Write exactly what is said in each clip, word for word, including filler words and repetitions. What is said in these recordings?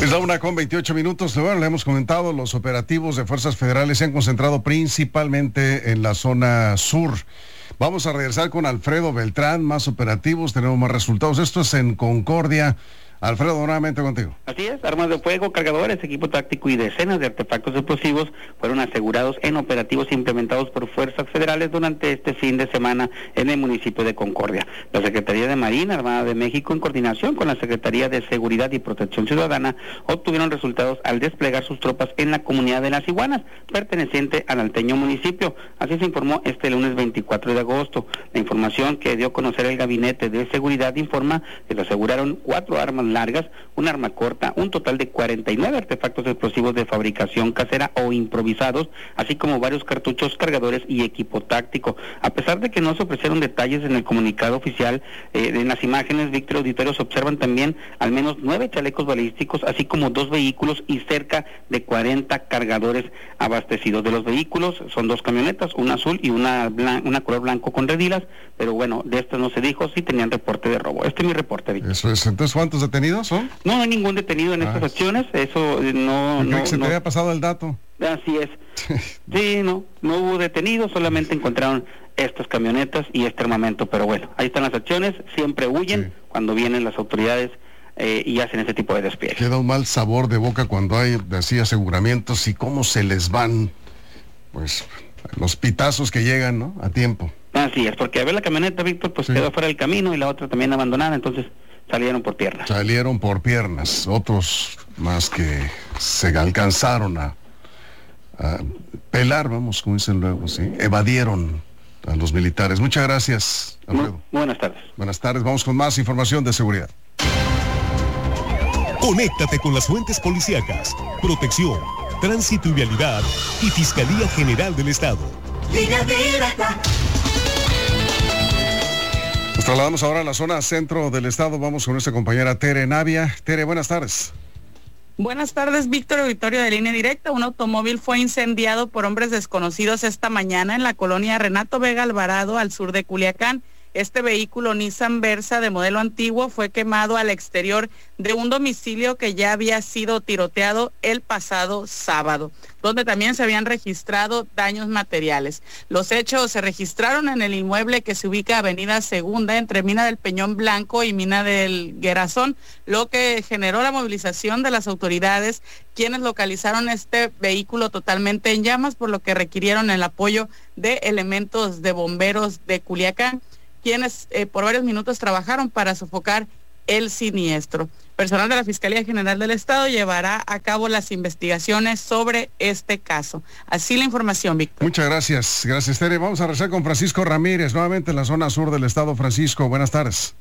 Es la una con veintiocho minutos. Bueno, le hemos comentado, los operativos de fuerzas federales se han concentrado principalmente en la zona sur. Vamos a regresar con Alfredo Beltrán, más operativos, tenemos más resultados. Esto es en Concordia. Alfredo, nuevamente contigo. Así es, armas de fuego, cargadores, equipo táctico y decenas de artefactos explosivos fueron asegurados en operativos implementados por fuerzas federales durante este fin de semana en el municipio de Concordia. La Secretaría de Marina Armada de México, en coordinación con la Secretaría de Seguridad y Protección Ciudadana, obtuvieron resultados al desplegar sus tropas en la comunidad de Las Iguanas, perteneciente al alteño municipio. Así se informó este lunes veinticuatro de agosto. La información que dio a conocer el Gabinete de Seguridad informa que se aseguraron cuatro armas largas, un arma corta, un total de cuarenta y nueve artefactos explosivos de fabricación casera o improvisados, así como varios cartuchos, cargadores y equipo táctico. A pesar de que no se ofrecieron detalles en el comunicado oficial, eh, en las imágenes, Víctor, auditorio, se observan también al menos nueve chalecos balísticos, así como dos vehículos y cerca de cuarenta cargadores abastecidos. De los vehículos son dos camionetas, una azul y una blan- una color blanco con redilas, pero bueno, de estas no se dijo si tenían reporte de robo. Este es mi reporte, Víctor. Eso es. Entonces, ¿cuántos detenidos son? No, no hay ningún detenido en Ah, estas acciones, eso eh, no... no, no, se no. te había pasado el dato. Así es. Sí, no, no hubo detenidos, solamente encontraron estas camionetas y este armamento, pero bueno, ahí están las acciones, siempre huyen sí. cuando vienen las autoridades eh, y hacen ese tipo de despliegue. Queda un mal sabor de boca cuando hay así aseguramientos y cómo se les van, pues, los pitazos que llegan, ¿no? A tiempo. Así es, porque a ver la camioneta, Víctor, pues sí. quedó fuera del camino y la otra también abandonada, entonces salieron por piernas. Salieron por piernas, otros más que se alcanzaron a, a pelar, vamos, como dicen luego, ¿sí? Evadieron a los militares. Muchas gracias, Alfredo. Muy buenas tardes. Buenas tardes, vamos con más información de seguridad. Conéctate con las fuentes policíacas, protección, tránsito y vialidad y Fiscalía General del Estado. Línea directa. Nos trasladamos ahora a la zona centro del estado. Vamos con nuestra compañera Tere Navia. Tere, buenas tardes. Buenas tardes, Víctor, auditorio de Línea Directa. Un automóvil fue incendiado por hombres desconocidos esta mañana en la colonia Renato Vega Alvarado, al sur de Culiacán. Este vehículo Nissan Versa de modelo antiguo fue quemado al exterior de un domicilio que ya había sido tiroteado el pasado sábado, donde también se habían registrado daños materiales. Los hechos se registraron en el inmueble que se ubica Avenida Segunda, entre Mina del Peñón Blanco y Mina del Guerazón, lo que generó la movilización de las autoridades, quienes localizaron este vehículo totalmente en llamas, por lo que requirieron el apoyo de elementos de bomberos de Culiacán, quienes eh, por varios minutos trabajaron para sofocar el siniestro. Personal de la Fiscalía General del Estado llevará a cabo las investigaciones sobre este caso. Así la información, Víctor. Muchas gracias, gracias, Tere. Vamos a regresar con Francisco Ramírez, nuevamente en la zona sur del estado. Francisco, buenas tardes.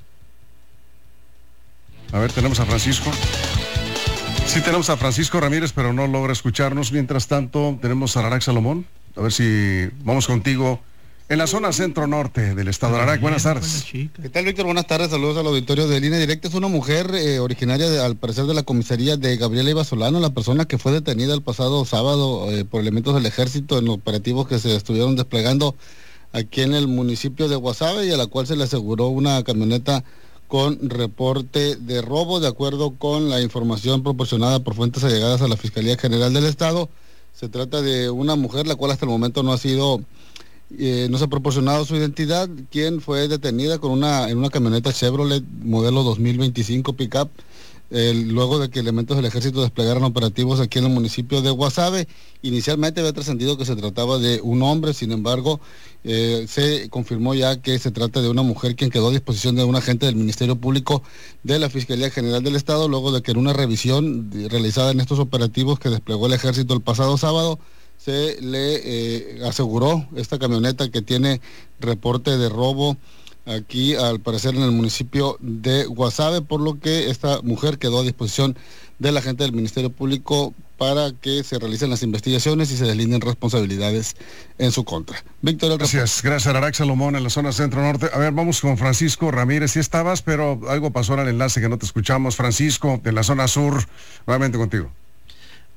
A ver, tenemos a Francisco. Sí, tenemos a Francisco Ramírez, pero no logra escucharnos. Mientras tanto, tenemos a Ararak Salomón. A ver si vamos contigo en la zona centro-norte del estado. Ararak, buenas tardes. ¿Qué tal, Víctor? Buenas tardes, saludos al auditorio de Línea Directa. Es una mujer eh, originaria, de, al parecer, de la comisaría de Gabriela Iba Solano, la persona que fue detenida el pasado sábado eh, por elementos del ejército en los operativos que se estuvieron desplegando aquí en el municipio de Guasave, y a la cual se le aseguró una camioneta con reporte de robo. De acuerdo con la información proporcionada por fuentes allegadas a la Fiscalía General del Estado, se trata de una mujer la cual hasta el momento no ha sido... Eh, no se ha proporcionado su identidad, quien fue detenida con una en una camioneta Chevrolet modelo dos mil veinticinco pickup, eh, luego de que elementos del ejército desplegaran operativos aquí en el municipio de Guasave. Inicialmente había trascendido que se trataba de un hombre, sin embargo, eh, se confirmó ya que se trata de una mujer, quien quedó a disposición de un agente del Ministerio Público de la Fiscalía General del Estado, luego de que en una revisión realizada en estos operativos que desplegó el ejército el pasado sábado, se le eh, aseguró esta camioneta que tiene reporte de robo aquí, al parecer, en el municipio de Guasave, por lo que esta mujer quedó a disposición del agente del Ministerio Público para que se realicen las investigaciones y se deslinden responsabilidades en su contra. Víctor, gracias, gracias, Ararak Salomón, en la zona centro-norte. A ver, vamos con Francisco Ramírez. Sí estabas, pero algo pasó en el enlace que no te escuchamos. Francisco, en la zona sur, nuevamente contigo.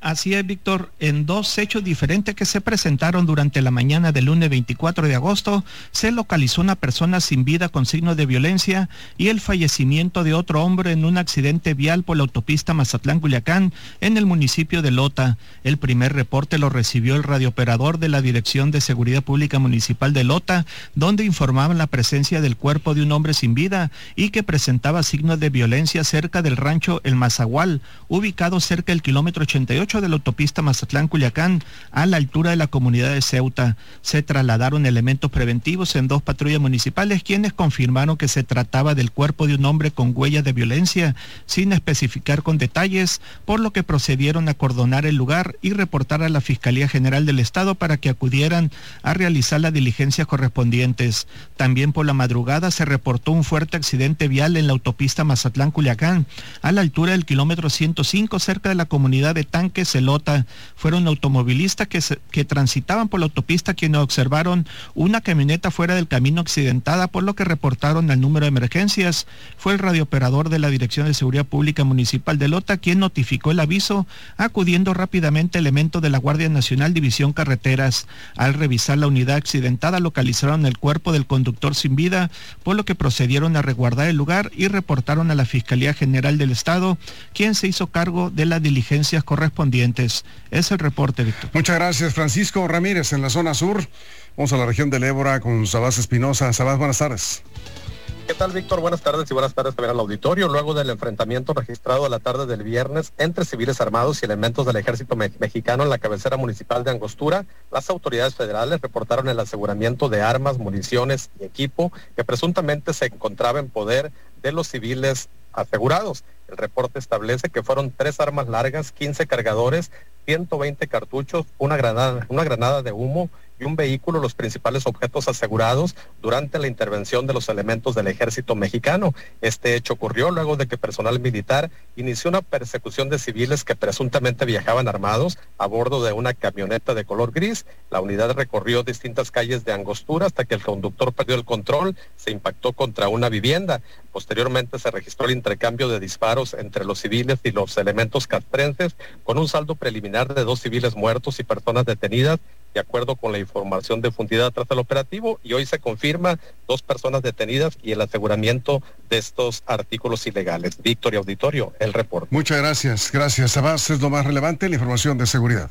Así es, Víctor, en dos hechos diferentes que se presentaron durante la mañana del lunes veinticuatro de agosto, se localizó una persona sin vida con signos de violencia y el fallecimiento de otro hombre en un accidente vial por la autopista Mazatlán-Culiacán en el municipio de Lota. El primer reporte lo recibió el radiooperador de la Dirección de Seguridad Pública Municipal de Lota, donde informaban la presencia del cuerpo de un hombre sin vida y que presentaba signos de violencia cerca del rancho El Mazahual, ubicado cerca del kilómetro ochenta y ocho de la autopista Mazatlán-Culiacán, a la altura de la comunidad de Ceuta. Se trasladaron elementos preventivos en dos patrullas municipales, quienes confirmaron que se trataba del cuerpo de un hombre con huellas de violencia, sin especificar con detalles, por lo que procedieron a acordonar el lugar y reportar a la Fiscalía General del Estado para que acudieran a realizar las diligencias correspondientes. También por la madrugada se reportó un fuerte accidente vial en la autopista Mazatlán-Culiacán, a la altura del kilómetro ciento cinco, cerca de la comunidad de Tanque Celota. Fueron automovilistas que, se, que transitaban por la autopista quienes observaron una camioneta fuera del camino accidentada, por lo que reportaron al número de emergencias. Fue el radiooperador de la Dirección de Seguridad Pública Municipal de Lota quien notificó el aviso, acudiendo rápidamente elementos de la Guardia Nacional División Carreteras. Al revisar la unidad accidentada, localizaron el cuerpo del conductor sin vida, por lo que procedieron a resguardar el lugar y reportaron a la Fiscalía General del Estado, quien se hizo cargo de las diligencias correspondientes. Es el reporte, Víctor. Muchas gracias, Francisco Ramírez, en la zona sur. Vamos a la región del Ébora con Sabás Espinosa. Sabás, buenas tardes. ¿Qué tal, Víctor? Buenas tardes y buenas tardes también al auditorio. Luego del enfrentamiento registrado a la tarde del viernes entre civiles armados y elementos del ejército me- mexicano en la cabecera municipal de Angostura, las autoridades federales reportaron el aseguramiento de armas, municiones y equipo que presuntamente se encontraba en poder de los civiles asegurados. El reporte establece que fueron tres armas largas, quince cargadores, ciento veinte cartuchos, una granada, una granada de humo y un vehículo, los principales objetos asegurados durante la intervención de los elementos del ejército mexicano. Este hecho ocurrió luego de que personal militar inició una persecución de civiles que presuntamente viajaban armados a bordo de una camioneta de color gris. La unidad recorrió distintas calles de Angostura hasta que el conductor perdió el control, se impactó contra una vivienda. Posteriormente se registró el intercambio de disparos entre los civiles y los elementos castrenses, con un saldo preliminar de dos civiles muertos y personas detenidas, de acuerdo con la información difundida tras el operativo, y hoy se confirma dos personas detenidas y el aseguramiento de estos artículos ilegales. Víctor y auditorio, el reporte. Muchas gracias, gracias. Sabás, es lo más relevante, la información de seguridad.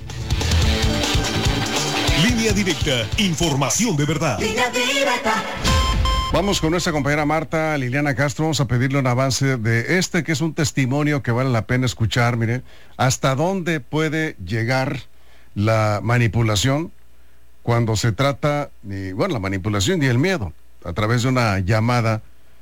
Línea Directa, información de verdad. Línea Directa. Vamos con nuestra compañera Marta Liliana Castro. Vamos a pedirle un avance de este, que es un testimonio que vale la pena escuchar. Mire, hasta dónde puede llegar la manipulación cuando se trata, y, bueno, la manipulación y el miedo a través de una llamada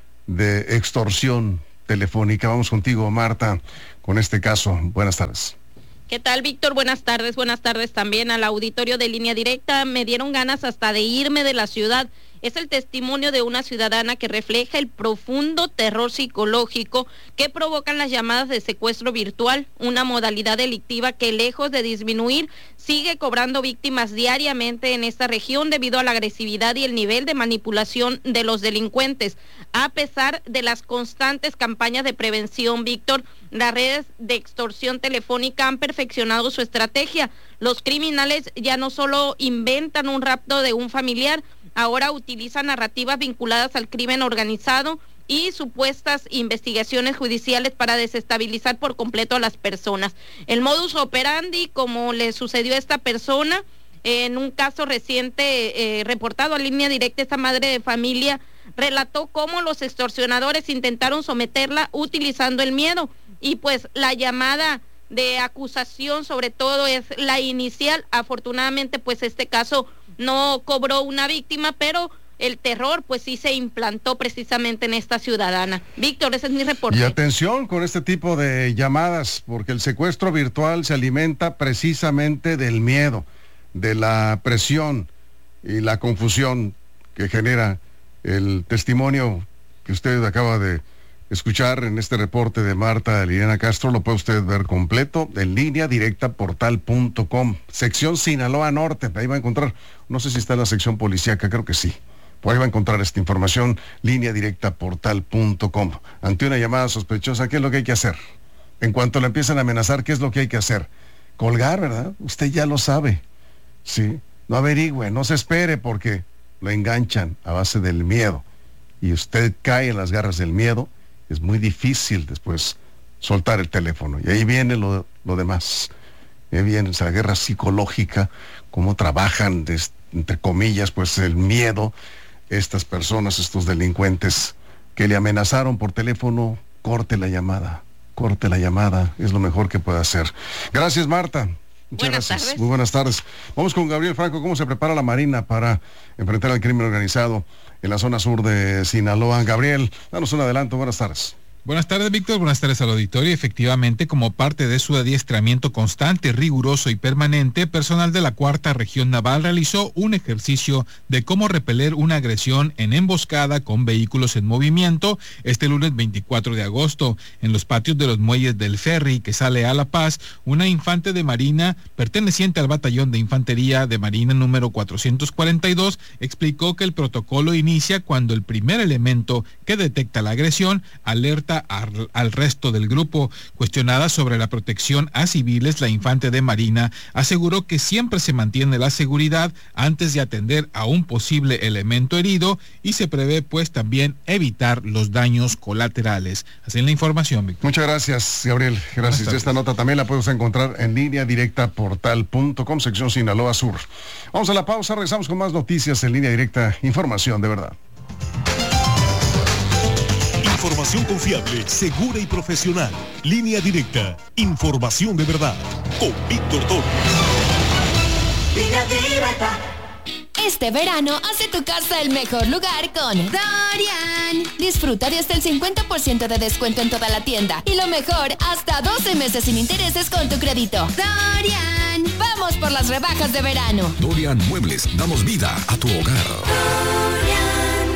de extorsión telefónica. Vamos contigo, Marta, con este caso. Buenas tardes. ¿Qué tal, Víctor? Buenas tardes, buenas tardes también al auditorio de Línea Directa. Me dieron ganas hasta de irme de la ciudad. Es el testimonio de una ciudadana que refleja el profundo terror psicológico que provocan las llamadas de secuestro virtual, una modalidad delictiva que, lejos de disminuir, sigue cobrando víctimas diariamente en esta región debido a la agresividad y el nivel de manipulación de los delincuentes. A pesar de las constantes campañas de prevención, Víctor, las redes de extorsión telefónica han perfeccionado su estrategia. Los criminales ya no solo inventan un rapto de un familiar, ahora utilizan narrativas vinculadas al crimen organizado y supuestas investigaciones judiciales para desestabilizar por completo a las personas. El modus operandi, como le sucedió a esta persona, en un caso reciente eh, reportado a Línea Directa, esta madre de familia relató cómo los extorsionadores intentaron someterla utilizando el miedo, y pues la llamada de acusación sobre todo es la inicial. Afortunadamente pues este caso no cobró una víctima, pero el terror pues sí se implantó precisamente en esta ciudadana. Víctor, ese es mi reporte. Y atención con este tipo de llamadas, porque el secuestro virtual se alimenta precisamente del miedo, de la presión y la confusión que genera el testimonio que usted acaba de escuchar en este reporte de Marta Liliana Castro. Lo puede usted ver completo en Línea Directa portal punto com, sección Sinaloa Norte. Ahí va a encontrar, no sé si está en la sección policíaca, creo que sí. Por ahí va a encontrar esta información, Línea Directa portal punto com. Ante una llamada sospechosa, ¿qué es lo que hay que hacer? En cuanto le empiezan a amenazar, ¿qué es lo que hay que hacer? colgar, ¿verdad? Usted ya lo sabe, ¿sí? No averigüe, no se espere porque lo enganchan a base del miedo y usted cae en las garras del miedo. Es muy difícil después soltar el teléfono y ahí viene lo, lo demás. Ahí viene esa guerra psicológica, cómo trabajan, des, entre comillas, pues el miedo, estas personas, estos delincuentes que le amenazaron por teléfono. Corte la llamada, corte la llamada, es lo mejor que puede hacer. Gracias, Marta. Muchas buenas gracias. Tardes. Muy buenas tardes. Vamos con Gabriel Franco. ¿Cómo se prepara la Marina para enfrentar al crimen organizado en la zona sur de Sinaloa? Gabriel, danos un adelanto. Buenas tardes. Buenas tardes, Víctor. Buenas tardes al auditorio. Efectivamente, como parte de su adiestramiento constante, riguroso y permanente, personal de la Cuarta Región Naval realizó un ejercicio de cómo repeler una agresión en emboscada con vehículos en movimiento este lunes veinticuatro de agosto. En los patios de los muelles del ferry que sale a La Paz, una infante de Marina perteneciente al batallón de infantería de Marina número cuatrocientos cuarenta y dos explicó que el protocolo inicia cuando el primer elemento que detecta la agresión alerta Al, al resto del grupo. Cuestionada sobre la protección a civiles, la infante de Marina aseguró que siempre se mantiene la seguridad antes de atender a un posible elemento herido y se prevé pues también evitar los daños colaterales. Así es la información, Víctor. Muchas gracias, Gabriel. Gracias. Esta nota también la puedes encontrar en línea directa portal punto com, sección Sinaloa Sur. Vamos a la pausa, regresamos con más noticias en línea directa, información de verdad. Información confiable, segura y profesional. Línea directa. Información de verdad. Con Víctor Toro. Línea directa. Este verano hace tu casa el mejor lugar con Dorian. Disfruta de hasta el cincuenta por ciento de descuento en toda la tienda. Y lo mejor, hasta doce meses sin intereses con tu crédito. Dorian. Vamos por las rebajas de verano. Dorian Muebles. Damos vida a tu hogar. Dorian.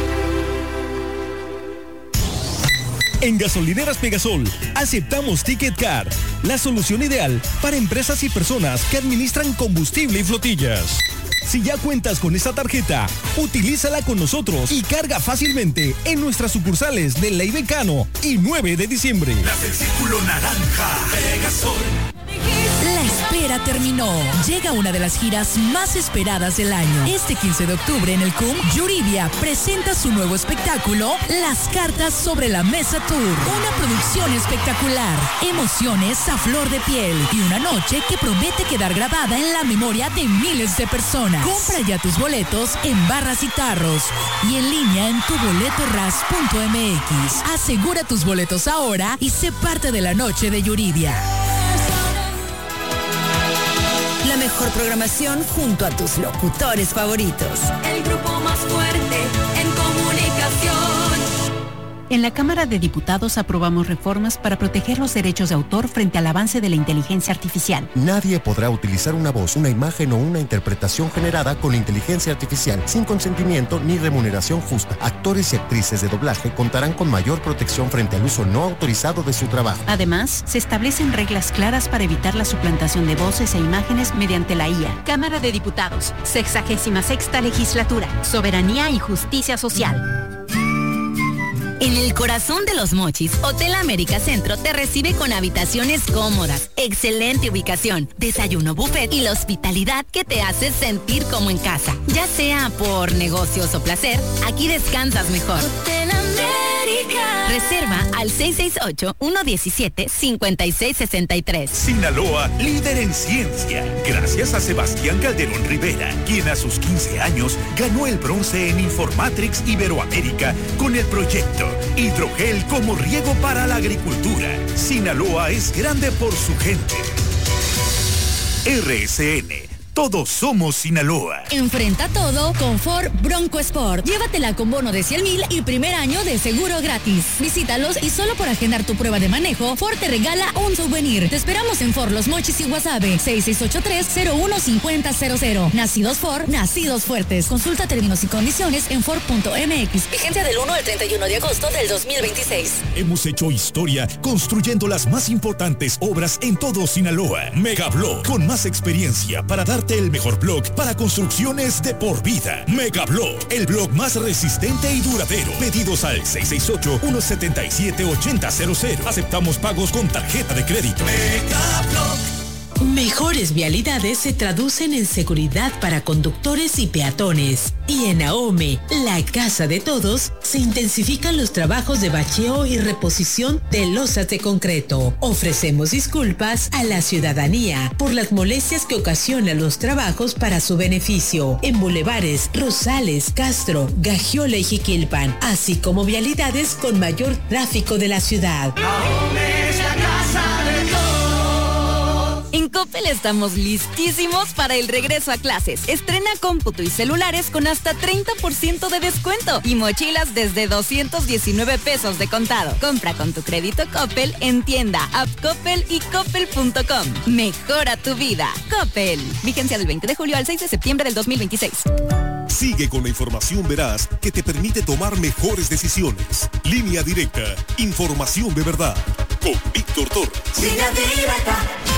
En Gasolineras Pegasol, aceptamos Ticket Car, la solución ideal para empresas y personas que administran combustible y flotillas. Si ya cuentas con esta tarjeta, utilízala con nosotros y carga fácilmente en nuestras sucursales de Ley Becano y nueve de diciembre. Las del Círculo Naranja, Pegasol. La espera terminó. Llega una de las giras más esperadas del año. Este quince de octubre en el C U M, Yuridia presenta su nuevo espectáculo, Las Cartas sobre la Mesa Tour. Una producción espectacular, emociones a flor de piel y una noche que promete quedar grabada en la memoria de miles de personas. Compra ya tus boletos en Barras y Tarros y en línea en tu boleto ras punto m x. Asegura tus boletos ahora y sé parte de la noche de Yuridia. La mejor programación junto a tus locutores favoritos. El grupo más fuerte en comunicación. En la Cámara de Diputados aprobamos reformas para proteger los derechos de autor frente al avance de la inteligencia artificial. Nadie podrá utilizar una voz, una imagen o una interpretación generada con inteligencia artificial sin consentimiento ni remuneración justa. Actores y actrices de doblaje contarán con mayor protección frente al uso no autorizado de su trabajo. Además, se establecen reglas claras para evitar la suplantación de voces e imágenes mediante la I A. Cámara de Diputados, sexagésima sexta legislatura, soberanía y justicia social. En el corazón de Los Mochis, Hotel América Centro te recibe con habitaciones cómodas, excelente ubicación, desayuno buffet y la hospitalidad que te hace sentir como en casa. Ya sea por negocios o placer, aquí descansas mejor. Hotel América. Reserva al seis seis ocho, uno uno siete, cinco seis seis tres. Sinaloa, líder en ciencia. Gracias a Sebastián Calderón Rivera, quien a sus quince años ganó el bronce en Informatrix Iberoamérica con el proyecto Hidrogel como riego para la agricultura. Sinaloa es grande por su gente. R S N. Todos somos Sinaloa. Enfrenta todo con Ford Bronco Sport. Llévatela con bono de cien mil y primer año de seguro gratis. Visítalos y solo por agendar tu prueba de manejo, Ford te regala un souvenir. Te esperamos en Ford Los Mochis y Guasave. seis seis ocho tres, cero uno cinco cero cero cero. Nacidos Ford, nacidos fuertes. Consulta términos y condiciones en Ford punto m x. Vigencia del uno al treinta y uno de agosto del dos mil veintiséis. Hemos hecho historia construyendo las más importantes obras en todo Sinaloa. Megablock, con más experiencia para darte el mejor block para construcciones de por vida. Megablock, el block más resistente y duradero. Pedidos al seis seis ocho, uno siete siete, ocho cero cero cero. Aceptamos pagos con tarjeta de crédito. Megablock. Mejores vialidades se traducen en seguridad para conductores y peatones. Y en AOME, la casa de todos, se intensifican los trabajos de bacheo y reposición de losas de concreto. Ofrecemos disculpas a la ciudadanía por las molestias que ocasionan los trabajos para su beneficio en bulevares Rosales, Castro, Gagiola y Jiquilpan, así como vialidades con mayor tráfico de la ciudad. AOME es la casa de todos. En Coppel estamos listísimos para el regreso a clases. Estrena cómputo y celulares con hasta treinta por ciento de descuento y mochilas desde doscientos diecinueve pesos de contado. Compra con tu crédito Coppel en tienda, app Coppel y coppel punto com. Mejora tu vida. Coppel. Vigencia del veinte de julio al seis de septiembre del dos mil veintiséis. Sigue con la información veraz que te permite tomar mejores decisiones. Línea Directa. Información de verdad. Con Víctor Torres. Línea Directa.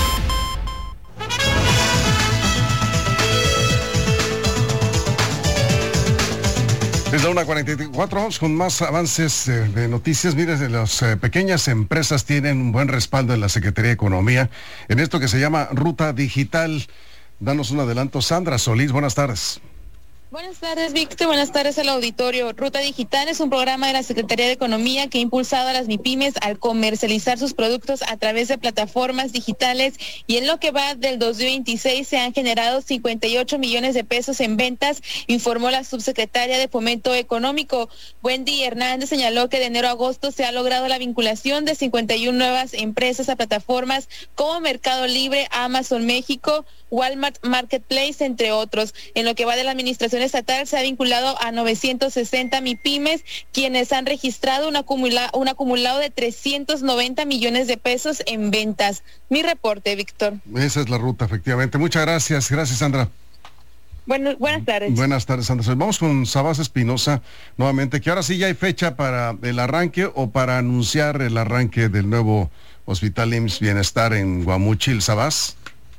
Es la una cuarenta y cuatro, vamos con más avances eh, de noticias. Miren, las eh, pequeñas empresas tienen un buen respaldo en la Secretaría de Economía en esto que se llama Ruta Digital. Danos un adelanto, Sandra Solís, buenas tardes. Buenas tardes, Víctor. Buenas tardes al auditorio. Ruta Digital es un programa de la Secretaría de Economía que ha impulsado a las MIPYMES al comercializar sus productos a través de plataformas digitales, y en lo que va del dos mil veintiséis se han generado cincuenta y ocho millones de pesos en ventas, informó la subsecretaria de Fomento Económico. Wendy Hernández señaló que de enero a agosto se ha logrado la vinculación de cincuenta y una nuevas empresas a plataformas como Mercado Libre, Amazon México, Walmart Marketplace, entre otros. En lo que va de la administración estatal se ha vinculado a novecientos sesenta MIPYMES, quienes han registrado un, acumula, un acumulado de trescientos noventa millones de pesos en ventas. Mi reporte, Víctor. Esa es la ruta, efectivamente. Muchas gracias. Gracias, Sandra. Bueno, buenas tardes. Buenas tardes, Sandra. Vamos con Sabás Espinosa nuevamente, que ahora sí ya hay fecha para el arranque o para anunciar el arranque del nuevo Hospital I M S S Bienestar en Guamúchil. Sabás.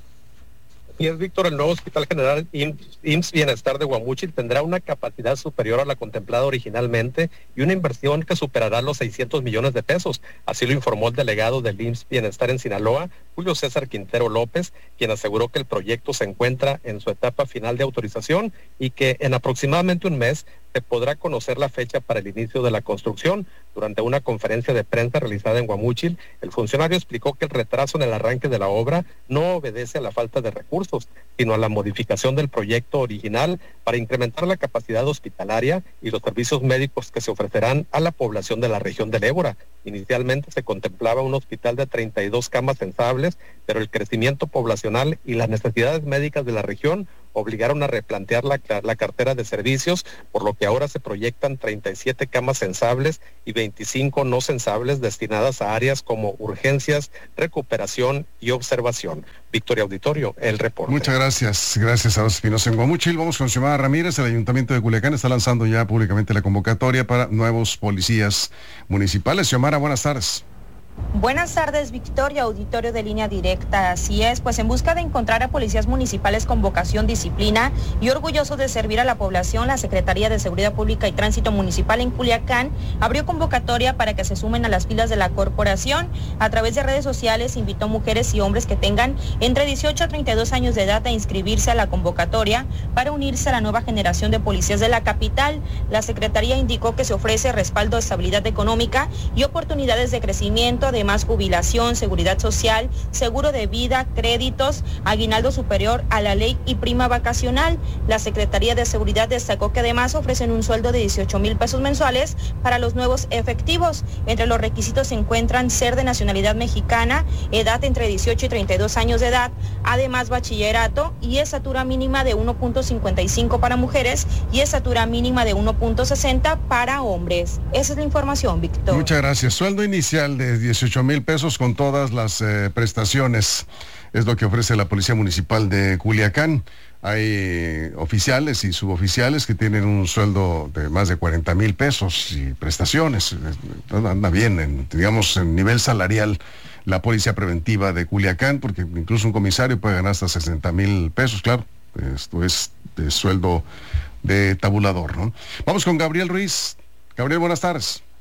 Y es, Víctor, el nuevo Hospital General I M S S Bienestar de Guamúchil tendrá una capacidad superior a la contemplada originalmente y una inversión que superará los seiscientos millones de pesos. Así lo informó el delegado del I M S S Bienestar en Sinaloa, Julio César Quintero López, quien aseguró que el proyecto se encuentra en su etapa final de autorización y que en aproximadamente un mes se podrá conocer la fecha para el inicio de la construcción. Durante una conferencia de prensa realizada en Guamúchil, el funcionario explicó que el retraso en el arranque de la obra no obedece a la falta de recursos, sino a la modificación del proyecto original para incrementar la capacidad hospitalaria y los servicios médicos que se ofrecerán a la población de la región del Ébora. Inicialmente se contemplaba un hospital de treinta y dos camas sensables, pero el crecimiento poblacional y las necesidades médicas de la región obligaron a replantear la, la cartera de servicios, por lo que ahora se proyectan treinta y siete camas sensables y veinticinco no sensables destinadas a áreas como urgencias, recuperación y observación. Victoria Auditorio, el reporte. Muchas gracias. Gracias a Espinosa en Guamúchil. Vamos con Xiomara Ramírez. El Ayuntamiento de Culiacán está lanzando ya públicamente la convocatoria para nuevos policías municipales. Xiomara, buenas tardes. Buenas tardes, Victoria, auditorio de Línea Directa. Así es, pues en busca de encontrar a policías municipales con vocación, disciplina y orgullosos de servir a la población, la Secretaría de Seguridad Pública y Tránsito Municipal en Culiacán abrió convocatoria para que se sumen a las filas de la corporación. A través de redes sociales invitó mujeres y hombres que tengan entre dieciocho a treinta y dos años de edad a inscribirse a la convocatoria para unirse a la nueva generación de policías de la capital. La Secretaría indicó que se ofrece respaldo, estabilidad económica y oportunidades de crecimiento, además jubilación, seguridad social, seguro de vida, créditos, aguinaldo superior a la ley y prima vacacional. La Secretaría de Seguridad destacó que además ofrecen un sueldo de dieciocho mil pesos mensuales para los nuevos efectivos. Entre los requisitos se encuentran ser de nacionalidad mexicana, edad entre dieciocho y treinta y dos años de edad, además bachillerato y estatura mínima de uno punto cincuenta y cinco para mujeres y estatura mínima de uno punto sesenta para hombres. Esa es la información, Víctor. Muchas gracias. Sueldo inicial de dieciocho mil pesos con todas las eh, prestaciones. Es lo que ofrece la Policía Municipal de Culiacán. Hay eh, oficiales y suboficiales que tienen un sueldo de más de cuarenta mil pesos y prestaciones. Anda bien, en, digamos, en nivel salarial la Policía Preventiva de Culiacán, porque incluso un comisario puede ganar hasta sesenta mil pesos, claro. Esto es de sueldo de tabulador, ¿no? Vamos con Gabriel Ruiz. Gabriel, buenas tardes.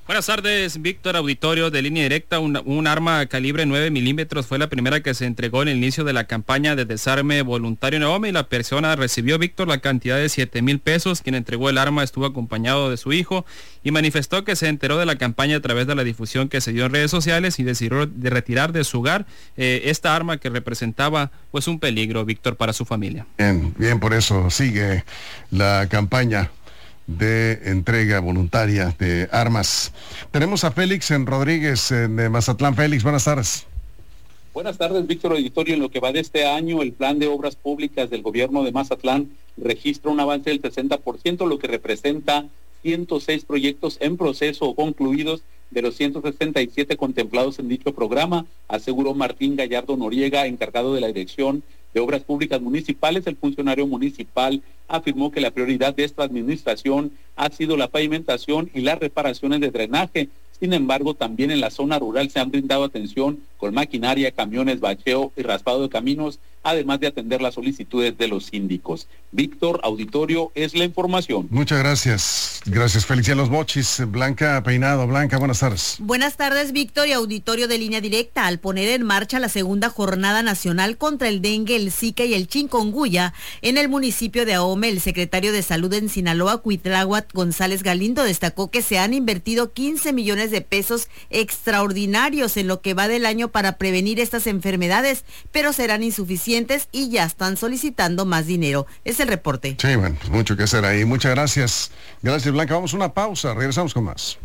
Buenas tardes, Víctor, auditorio de Línea Directa. Un, un arma calibre nueve milímetros fue la primera que se entregó en el inicio de la campaña de desarme voluntario en Ahome y la persona recibió, Víctor, la cantidad de siete mil pesos. Quien entregó el arma estuvo acompañado de su hijo y manifestó que se enteró de la campaña a través de la difusión que se dio en redes sociales y decidió de retirar de su hogar eh, esta arma que representaba pues un peligro, Víctor, para su familia. Bien, bien, por eso sigue la campaña de entrega voluntaria de armas. Tenemos a Félix en Rodríguez, en Mazatlán. Félix, buenas tardes. Buenas tardes, Víctor Auditorio. En lo que va de este año, el plan de obras públicas del gobierno de Mazatlán registra un avance del sesenta por ciento, lo que representa ciento seis proyectos en proceso o concluidos de los ciento sesenta y siete contemplados en dicho programa, aseguró Martín Gallardo Noriega, encargado de la Dirección de Obras Públicas Municipales. El funcionario municipal afirmó que la prioridad de esta administración ha sido la pavimentación y las reparaciones de drenaje. Sin embargo, también en la zona rural se han brindado atención con maquinaria, camiones, bacheo y raspado de caminos, además de atender las solicitudes de los síndicos. Víctor, auditorio, es la información. Muchas gracias. Gracias, Félix. Y a los mochis, Blanca Peinado. Blanca, buenas tardes. Buenas tardes, Víctor, y auditorio de Línea Directa. Al poner en marcha la segunda jornada nacional contra el dengue, el zika y el chikungunya en el municipio de Ahome, el secretario de Salud en Sinaloa, Cuitláhuac González Galindo, destacó que se han invertido quince millones de pesos extraordinarios en lo que va del año para prevenir estas enfermedades, pero serán insuficientes y ya están solicitando más dinero. Es el reporte. Sí, bueno, pues mucho que hacer ahí. Muchas gracias. Gracias, Blanca. Vamos a una pausa. Regresamos con más.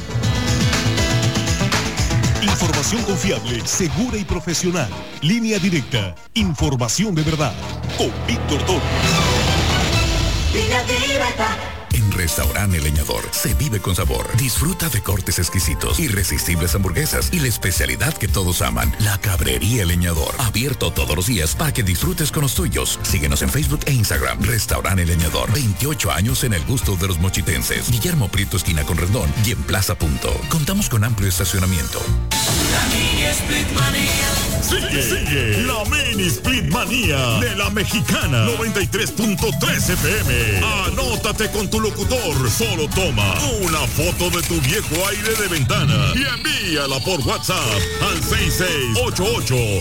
Información confiable, segura y profesional. Línea Directa. Información de verdad. Con Víctor Toro. Línea Directa. En Restaurante El Leñador se vive con sabor. Disfruta de cortes exquisitos, irresistibles hamburguesas y la especialidad que todos aman, la Cabrería El Leñador. Abierto todos los días para que disfrutes con los tuyos. Síguenos en Facebook e Instagram. Restaurante El Leñador. veintiocho años en el gusto de los mochitenses. Guillermo Prieto, esquina con Rendón y en Plaza Punto. Contamos con amplio estacionamiento. La mini Split Manía. Sigue, sigue la mini Split Manía de la Mexicana noventa y tres punto tres F M. Anótate con tu locutor, solo toma una foto de tu viejo aire de ventana y envíala por WhatsApp al seis seis ocho ocho